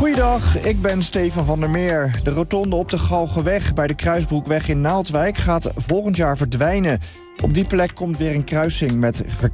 Goeiedag, ik ben Stefan van der Meer. De rotonde op de Galgenweg bij de Kruisbroekweg in Naaldwijk gaat volgend jaar verdwijnen. Op die plek komt weer een kruising met